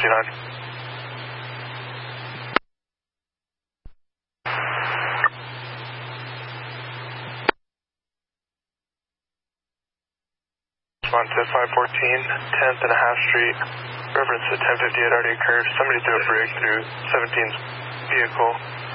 1059. On to 514, 10th and a half Street. Reference to 1058 already occurred. Somebody threw a break through 17's vehicle.